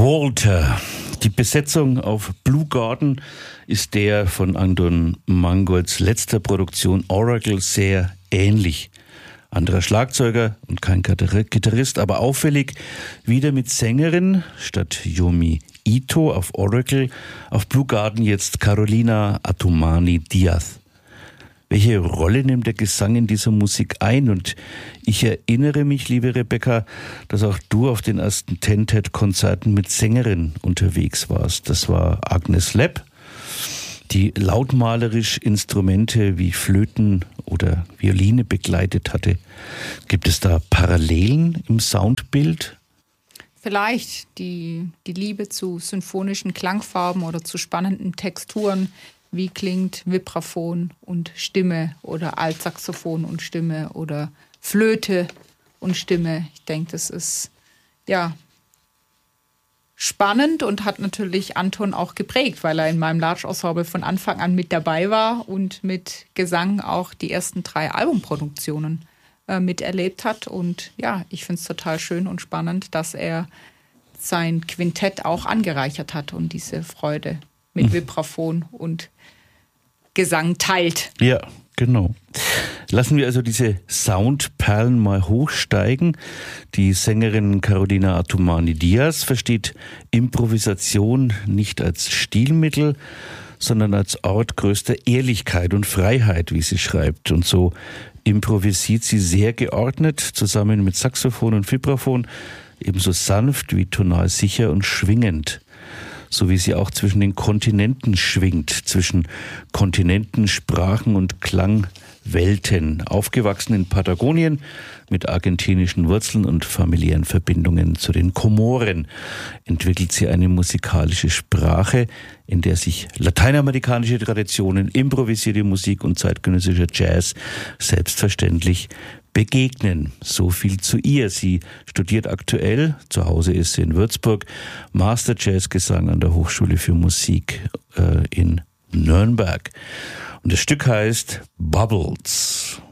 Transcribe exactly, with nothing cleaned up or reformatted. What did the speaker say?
Walter. Die Besetzung auf Blue Garden ist der von Anton Mangolds letzter Produktion Oracle sehr ähnlich. Anderer Schlagzeuger und kein Gitarrist, aber auffällig wieder mit Sängerin statt Yomi Ito auf Oracle, auf Blue Garden jetzt Carolina Atumani Diaz. Welche Rolle nimmt der Gesang in dieser Musik ein? Und ich erinnere mich, liebe Rebecca, dass auch du auf den ersten Ten-Tet-Konzerten mit Sängerin unterwegs warst. Das war Agnes Lepp, die lautmalerisch Instrumente wie Flöten oder Violine begleitet hatte. Gibt es da Parallelen im Soundbild? Vielleicht die, die Liebe zu symphonischen Klangfarben oder zu spannenden Texturen. Wie klingt Vibraphon und Stimme oder Altsaxophon und Stimme oder Flöte und Stimme? Ich denke, das ist ja spannend und hat natürlich Anton auch geprägt, weil er in meinem Large Ensemble von Anfang an mit dabei war und mit Gesang auch die ersten drei Albumproduktionen äh, miterlebt hat. Und ja, ich finde es total schön und spannend, dass er sein Quintett auch angereichert hat und diese Freude mit mhm. Vibraphon und Gesang teilt. Ja, genau. Lassen wir also diese Soundperlen mal hochsteigen. Die Sängerin Carolina Atumani Diaz versteht Improvisation nicht als Stilmittel, sondern als Ort größter Ehrlichkeit und Freiheit, wie sie schreibt. Und so improvisiert sie sehr geordnet, zusammen mit Saxophon und Vibraphon, ebenso sanft wie tonal sicher und schwingend. So wie sie auch zwischen den Kontinenten schwingt, zwischen Kontinenten, Sprachen und Klangwelten. Aufgewachsen in Patagonien mit argentinischen Wurzeln und familiären Verbindungen zu den Komoren, entwickelt sie eine musikalische Sprache, in der sich lateinamerikanische Traditionen, improvisierte Musik und zeitgenössischer Jazz selbstverständlich begegnen. So viel zu ihr. Sie studiert aktuell, zu Hause ist sie in Würzburg, Master Jazzgesang an der Hochschule für Musik äh, in Nürnberg. Und das Stück heißt Bubbles.